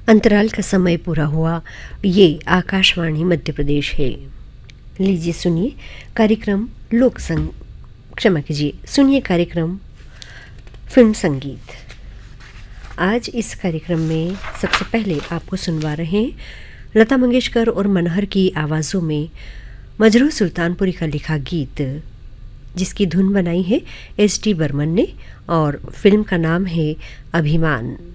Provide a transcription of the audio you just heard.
अंतराल का समय पूरा हुआ। ये आकाशवाणी मध्य प्रदेश है। लीजिए सुनिए कार्यक्रम क्षमा कीजिए, सुनिए कार्यक्रम फिल्म संगीत। आज इस कार्यक्रम में सबसे पहले आपको सुनवा रहे हैं लता मंगेशकर और मनहर की आवाज़ों में मजरू सुल्तानपुरी का लिखा गीत, जिसकी धुन बनाई है एस टी बर्मन ने और फिल्म का नाम है अभिमान।